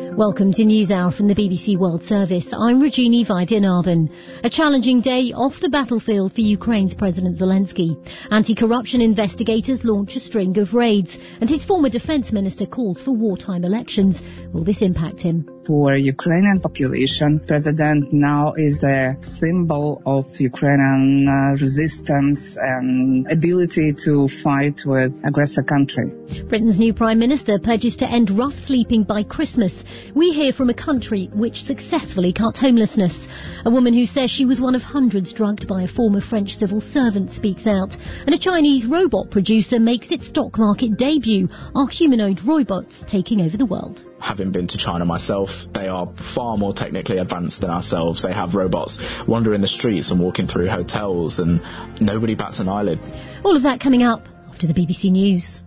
Welcome to NewsHour from the BBC World Service. I'm Rajini Vaidyanathan. A challenging day off the battlefield for Ukraine's President Zelensky. Anti-corruption investigators launch a string of raids, and his former defence minister calls for wartime elections. Will this impact him? For Ukrainian population, President now is a symbol of Ukrainian resistance and ability to fight with aggressor country. Britain's new Prime Minister pledges to end rough sleeping by Christmas. We hear from a country which successfully cut homelessness. A woman who says she was one of hundreds drugged by a former French civil servant speaks out. And a Chinese robot producer makes its stock market debut. Are humanoid robots taking over the world? Having been to China myself, they are far more technically advanced than ourselves. They have robots wandering the streets and walking through hotels, and nobody bats an eyelid. All of that coming up after the BBC News.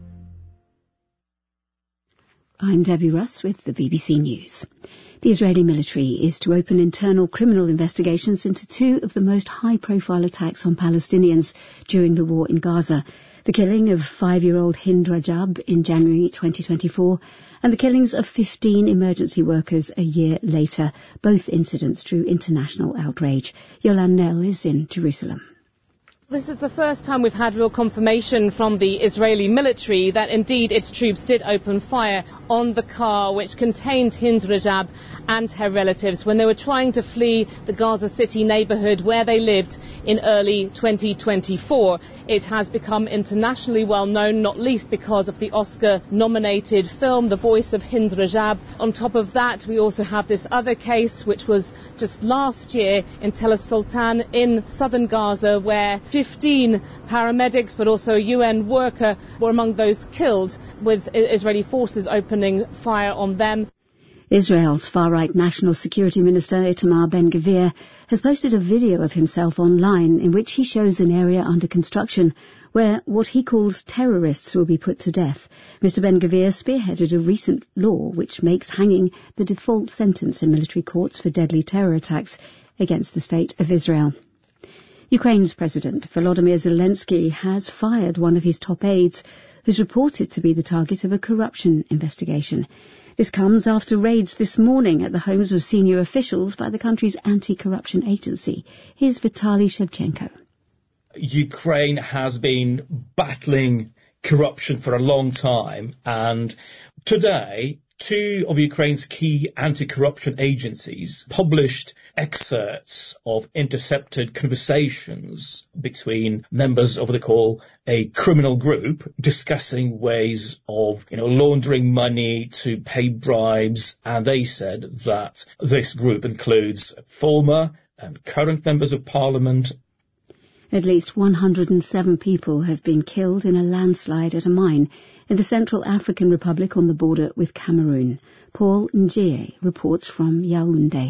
I'm Debbie Russ with the BBC News. The Israeli military is to open internal criminal investigations into two of the most high-profile attacks on Palestinians during the war in Gaza. The killing of 5-year-old Hind Rajab in January 2024 and the killings of 15 emergency workers a year later. Both incidents drew international outrage. Yolande Nell is in Jerusalem. This is the first time we've had real confirmation from the Israeli military that indeed its troops did open fire on the car which contained Hind Rajab and her relatives when they were trying to flee the Gaza City neighbourhood where they lived in early 2024. It has become internationally well known, not least because of the Oscar-nominated film The Voice of Hind Rajab. On top of that, we also have this other case which was just last year in Tel Sultan in southern Gaza, where 15 paramedics but also a UN worker were among those killed, with Israeli forces opening fire on them. Israel's far-right National Security Minister Itamar Ben-Gvir has posted a video of himself online in which he shows an area under construction where what he calls terrorists will be put to death. Mr Ben-Gvir spearheaded a recent law which makes hanging the default sentence in military courts for deadly terror attacks against the State of Israel. Ukraine's President Volodymyr Zelensky has fired one of his top aides, who's reported to be the target of a corruption investigation. This comes after raids this morning at the homes of senior officials by the country's anti-corruption agency. Here's Vitaly Shevchenko. Ukraine has been battling corruption for a long time, and today two of Ukraine's key anti-corruption agencies published excerpts of intercepted conversations between members of what they call a criminal group discussing ways of, laundering money to pay bribes. And they said that this group includes former and current members of parliament. At least 107 people have been killed in a landslide at a mine in the Central African Republic on the border with Cameroon. Paul Njie reports from Yaoundé.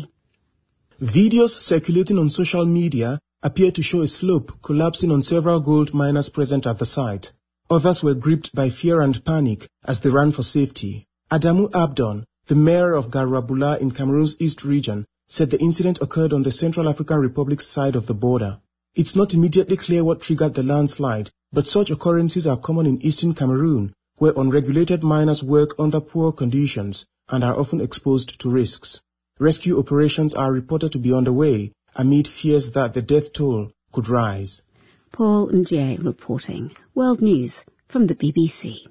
Videos circulating on social media appear to show a slope collapsing on several gold miners present at the site. Others were gripped by fear and panic as they ran for safety. Adamu Abdon, the mayor of Garabula in Cameroon's East region, said the incident occurred on the Central African Republic's side of the border. It's not immediately clear what triggered the landslide, but such occurrences are common in eastern Cameroon, where unregulated miners work under poor conditions and are often exposed to risks. Rescue operations are reported to be underway amid fears that the death toll could rise. Paul Njie reporting. World News from the BBC.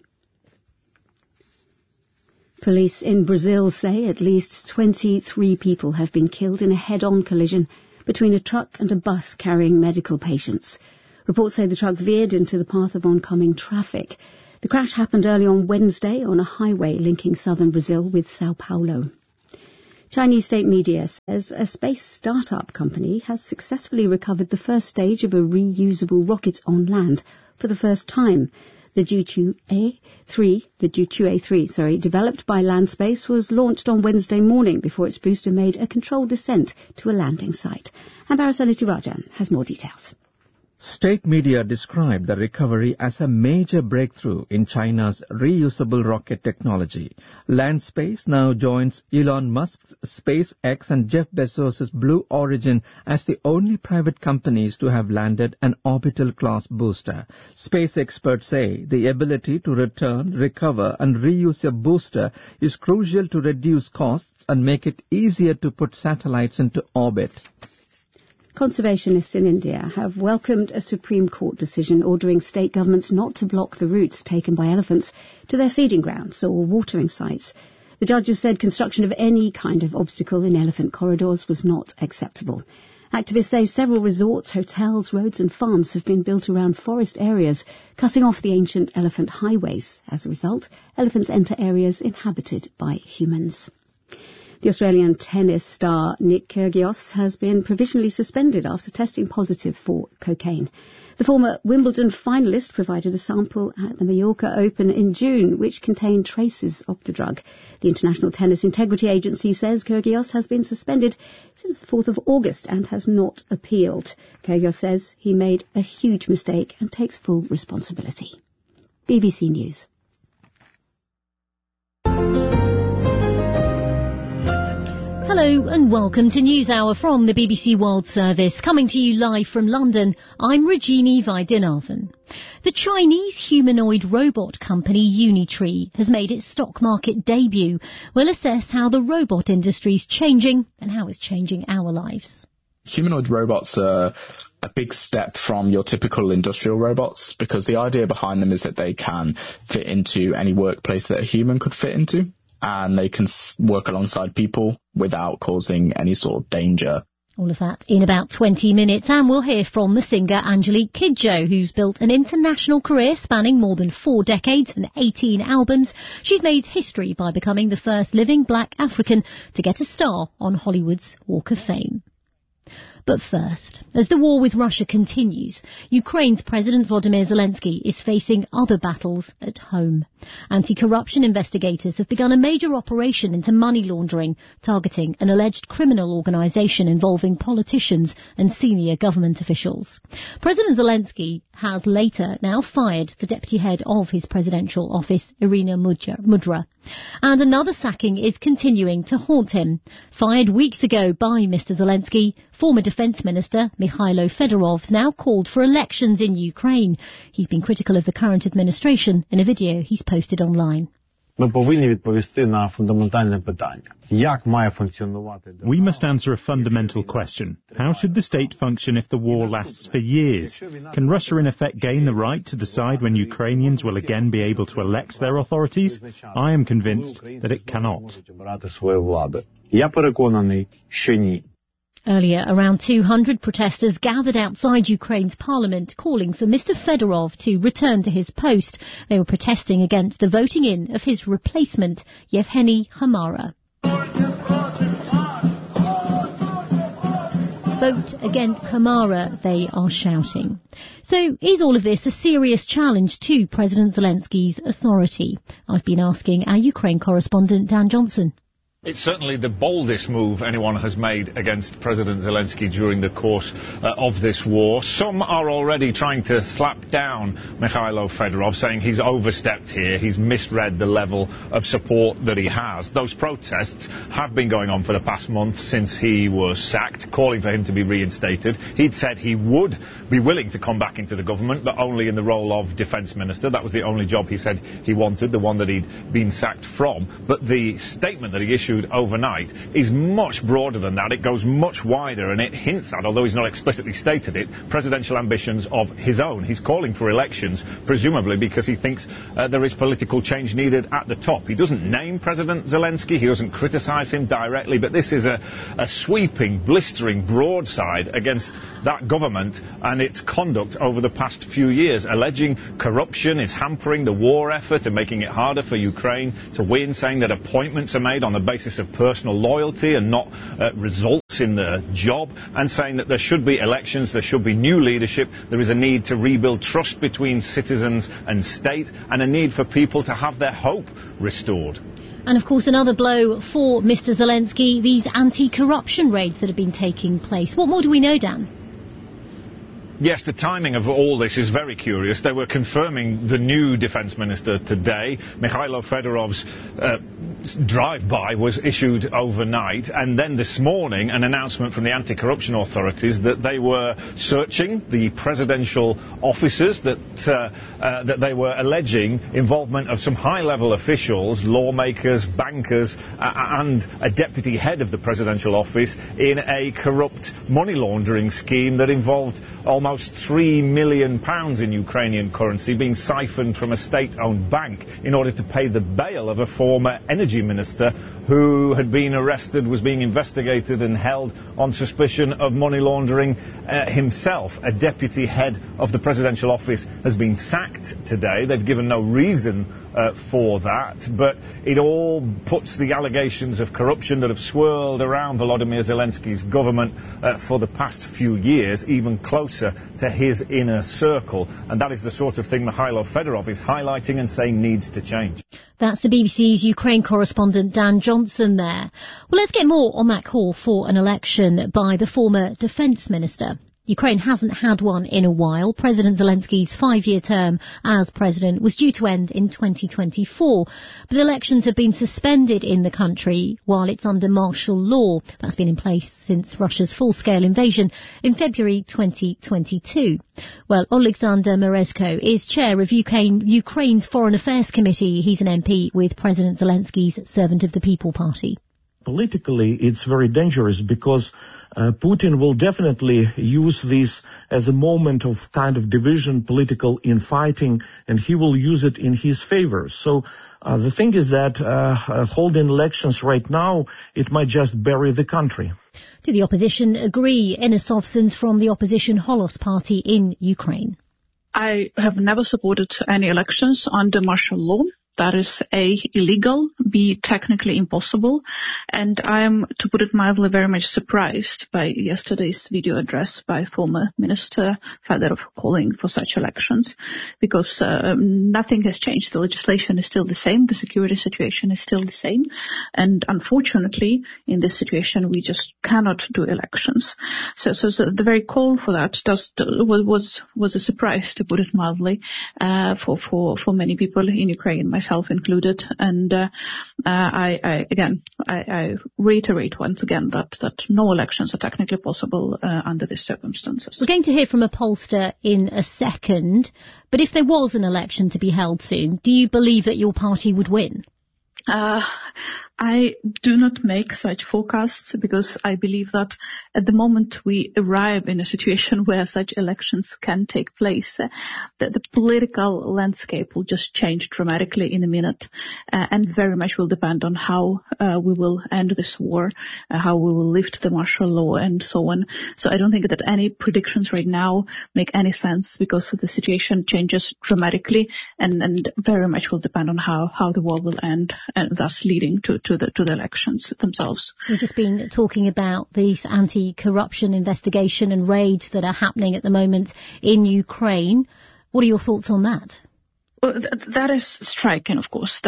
Police in Brazil say at least 23 people have been killed in a head-on collision between a truck and a bus carrying medical patients. Reports say the truck veered into the path of oncoming traffic. The crash happened early on Wednesday on a highway linking southern Brazil with Sao Paulo. Chinese state media says a space start-up company has successfully recovered the first stage of a reusable rocket on land for the first time. The Jiuquan-A3, developed by Landspace, was launched on Wednesday morning before its booster made a controlled descent to a landing site. And Barasaniti Rajan has more details. State media described the recovery as a major breakthrough in China's reusable rocket technology. Landspace now joins Elon Musk's SpaceX and Jeff Bezos' Blue Origin as the only private companies to have landed an orbital-class booster. Space experts say the ability to return, recover and reuse a booster is crucial to reduce costs and make it easier to put satellites into orbit. Conservationists in India have welcomed a Supreme Court decision ordering state governments not to block the routes taken by elephants to their feeding grounds or watering sites. The judges said construction of any kind of obstacle in elephant corridors was not acceptable. Activists say several resorts, hotels, roads and farms have been built around forest areas, cutting off the ancient elephant highways. As a result, elephants enter areas inhabited by humans. The Australian tennis star Nick Kyrgios has been provisionally suspended after testing positive for cocaine. The former Wimbledon finalist provided a sample at the Mallorca Open in June, which contained traces of the drug. The International Tennis Integrity Agency says Kyrgios has been suspended since the 4th of August and has not appealed. Kyrgios says he made a huge mistake and takes full responsibility. BBC News. Hello and welcome to NewsHour from the BBC World Service. Coming to you live from London, I'm Rajini Vaidyanathan. The Chinese humanoid robot company Unitree has made its stock market debut. We'll assess how the robot industry is changing and how it's changing our lives. Humanoid robots are a big step from your typical industrial robots because the idea behind them is that they can fit into any workplace that a human could fit into. And they can work alongside people without causing any sort of danger. All of that in about 20 minutes, and we'll hear from the singer Angelique Kidjo, who's built an international career spanning more than 4 decades and 18 albums. She's made history by becoming the first living black African to get a star on Hollywood's Walk of Fame. But first, as the war with Russia continues, Ukraine's President Volodymyr Zelensky is facing other battles at home. Anti-corruption investigators have begun a major operation into money laundering, targeting an alleged criminal organisation involving politicians and senior government officials. President Zelensky has later now fired the deputy head of his presidential office, Irina Mudra. And another sacking is continuing to haunt him. Fired weeks ago by Mr. Zelensky, former Defence Minister Mikhailo Fedorov now called for elections in Ukraine. He's been critical of the current administration in a video he's posted online. We must answer a fundamental question. How should the state function if the war lasts for years? Can Russia in effect gain the right to decide when Ukrainians will again be able to elect their authorities? I am convinced that it cannot. Earlier, around 200 protesters gathered outside Ukraine's parliament calling for Mr. Fedorov to return to his post. They were protesting against the voting in of his replacement, Yevheny Khamara. Vote against Khamara, they are shouting. So is all of this a serious challenge to President Zelensky's authority? I've been asking our Ukraine correspondent Dan Johnson. It's certainly the boldest move anyone has made against President Zelensky during the course of this war. Some are already trying to slap down Mikhailo Fedorov, saying he's overstepped here, he's misread the level of support that he has. Those protests have been going on for the past month since he was sacked, calling for him to be reinstated. He'd said he would be willing to come back into the government, but only in the role of defence minister. That was the only job he said he wanted, the one that he'd been sacked from. But the statement that he issued overnight is much broader than that. It goes much wider and it hints at, although he's not explicitly stated it, presidential ambitions of his own. He's calling for elections, presumably because he thinks there is political change needed at the top. He doesn't name President Zelensky, he doesn't criticise him directly, but this is a sweeping, blistering broadside against that government and its conduct over the past few years, alleging corruption is hampering the war effort and making it harder for Ukraine to win, saying that appointments are made on the basis of personal loyalty and not results in the job, and saying that there should be elections, there should be new leadership, there is a need to rebuild trust between citizens and state, and a need for people to have their hope restored. And of course another blow for Mr. Zelensky, these anti-corruption raids that have been taking place. What more do we know, Dan? Yes, the timing of all this is very curious. They were confirming the new defence minister today. Mikhailo Fedorov's drive-by was issued overnight, and then this morning an announcement from the anti-corruption authorities that they were searching the presidential offices, that they were alleging involvement of some high-level officials, lawmakers, bankers, and a deputy head of the presidential office in a corrupt money laundering scheme that involved almost £3 million in Ukrainian currency being siphoned from a state-owned bank in order to pay the bail of a former energy minister who had been arrested, was being investigated and held on suspicion of money laundering himself. A deputy head of the presidential office has been sacked today. They've given no reason for that, but it all puts the allegations of corruption that have swirled around Volodymyr Zelensky's government for the past few years even closer to his inner circle, and that is the sort of thing Mikhailo Fedorov is highlighting and saying needs to change. That's the BBC's Ukraine correspondent Dan Johnson there. Well, let's get more on that call for an election by the former defence minister. Ukraine hasn't had one in a while. President Zelensky's 5-year term as president was due to end in 2024, but elections have been suspended in the country while it's under martial law. That's been in place since Russia's full-scale invasion in February 2022. Well, Alexander Merezko is chair of Ukraine's Foreign Affairs Committee. He's an MP with President Zelensky's Servant of the People party. Politically, it's very dangerous because Putin will definitely use this as a moment of kind of division, political infighting, and he will use it in his favor. So the thing is that holding elections right now, it might just bury the country. Do the opposition agree? Enes Ovsens from the opposition Holos party in Ukraine. I have never supported any elections under martial law. That is A, illegal, B, technically impossible, and I am, to put it mildly, very much surprised by yesterday's video address by former Minister Fedorov calling for such elections, because nothing has changed. The legislation is still the same, the security situation is still the same, and unfortunately, in this situation, we just cannot do elections. So the very call for that was a surprise, to put it mildly, for many people in Ukraine, myself included, and I reiterate once again that no elections are technically possible under these circumstances. We're going to hear from a pollster in a second, but if there was an election to be held soon, do you believe that your party would win? I do not make such forecasts because I believe that at the moment we arrive in a situation where such elections can take place, that the political landscape will just change dramatically in a minute, and very much will depend on how we will end this war, how we will lift the martial law and so on. So I don't think that any predictions right now make any sense because the situation changes dramatically and very much will depend on how the war will end, and thus leading to the elections themselves. We've just been talking about these anti-corruption investigation and raids that are happening at the moment in Ukraine. What are your thoughts on that? Well, that is striking, of course.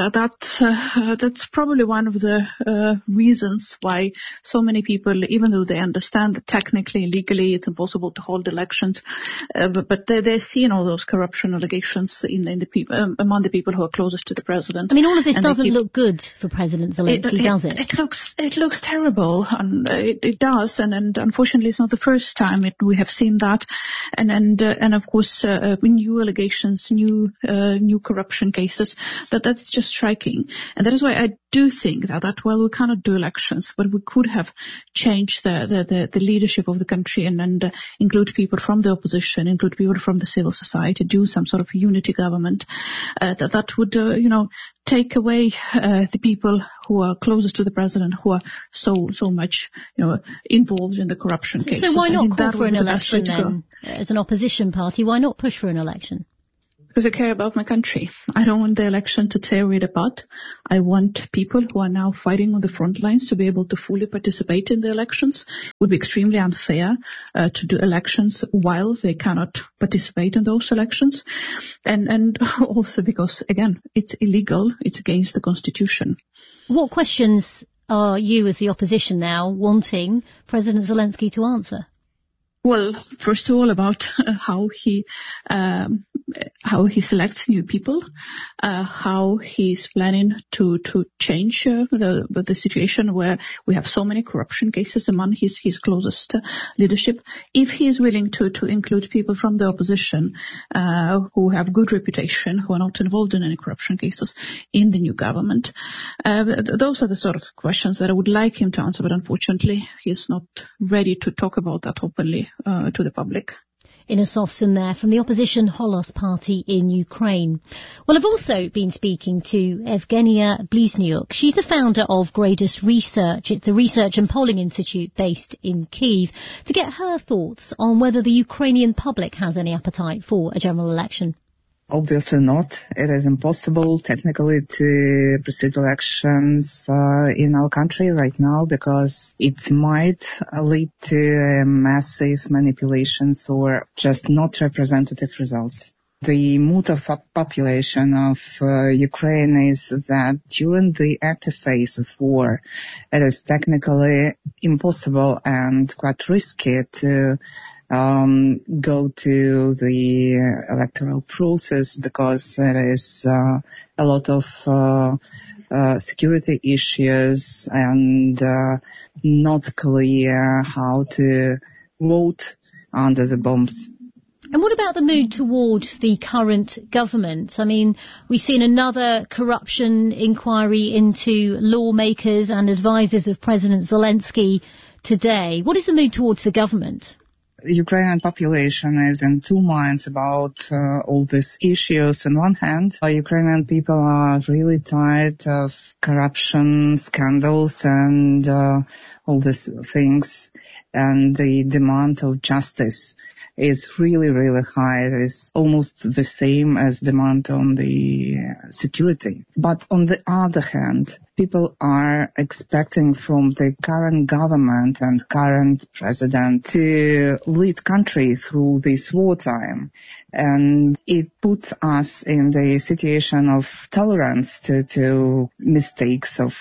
That's probably one of the reasons why so many people, even though they understand that technically, legally, it's impossible to hold elections, but they're seeing all those corruption allegations among the people who are closest to the president. I mean, all of this doesn't look good for President Zelensky, does it? It looks terrible, and it does, and unfortunately, it's not the first time we have seen that, and of course, new allegations, new corruption cases, that's just striking. And that is why I do think that while we cannot do elections, but we could have changed the leadership of the country and include people from the opposition, include people from the civil society, do some sort of unity government, that would, take away the people who are closest to the president, who are so much, involved in the corruption cases. So why not call for an election then, as an opposition party? Why not push for an election? Because I care about my country. I don't want the election to tear it apart. I want people who are now fighting on the front lines to be able to fully participate in the elections. It would be extremely unfair to do elections while they cannot participate in those elections. And also because, again, it's illegal. It's against the Constitution. What questions are you, as the opposition now, wanting President Zelensky to answer? Well, first of all, about how he selects new people, how he's planning to change the situation where we have so many corruption cases among his closest leadership. If he is willing to include people from the opposition who have good reputation, who are not involved in any corruption cases in the new government, those are the sort of questions that I would like him to answer. But unfortunately, he's not ready to talk about that openly to the public. Inna Sovsun there from the opposition Holos party in Ukraine. Well, I've also been speaking to Evgenia Bliznyuk. She's the founder of Gradus Research. It's a research and polling institute based in Kyiv, to get her thoughts on whether the Ukrainian public has any appetite for a general election. Obviously not. It is impossible technically to proceed elections in our country right now because it might lead to massive manipulations or just not representative results. The mood of population of Ukraine is that during the active phase of war, it is technically impossible and quite risky to go to the electoral process because there is a lot of security issues and not clear how to vote under the bombs. And what about the mood towards the current government? I mean, we've seen another corruption inquiry into lawmakers and advisors of President Zelensky today. What is the mood towards the government? The Ukrainian population is in two minds about all these issues. On one hand, Ukrainian people are really tired of corruption scandals and all these things, and the demand of justice is really, really high. It is almost the same as demand on the security. But on the other hand, people are expecting from the current government and current president to lead country through this wartime. And it puts us in the situation of tolerance to mistakes of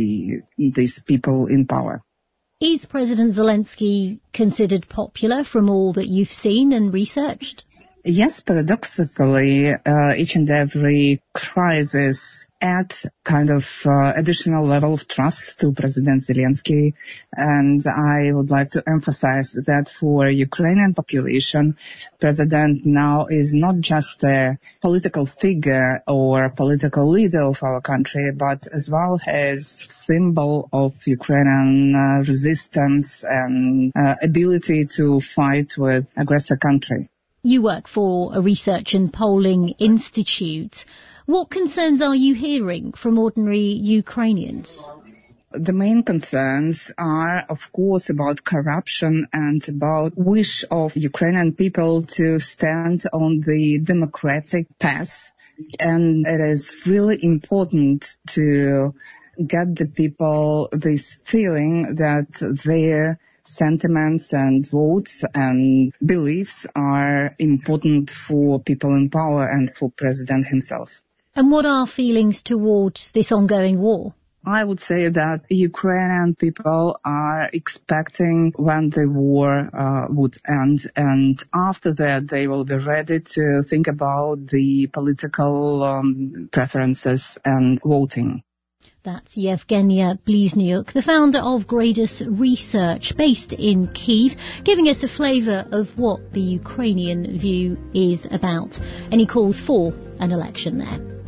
these people in power. Is President Zelensky considered popular from all that you've seen and researched? Yes, paradoxically, each and every crisis adds kind of additional level of trust to President Zelensky. And I would like to emphasize that for Ukrainian population, President now is not just a political figure or political leader of our country, but as well as symbol of Ukrainian resistance and ability to fight with aggressor country. You work for a research and polling institute. What concerns are you hearing from ordinary Ukrainians? The main concerns are, of course, about corruption and about wish of Ukrainian people to stand on the democratic path. And it is really important to get the people this feeling that their sentiments and votes and beliefs are important for people in power and for President himself. And what are feelings towards this ongoing war? I would say that Ukrainian people are expecting when the war would end, and after that they will be ready to think about the political preferences and voting. That's Yevgenia Bliznyuk, the founder of Gradus Research, based in Kyiv, giving us a flavour of what the Ukrainian view is about. Any calls for an election there?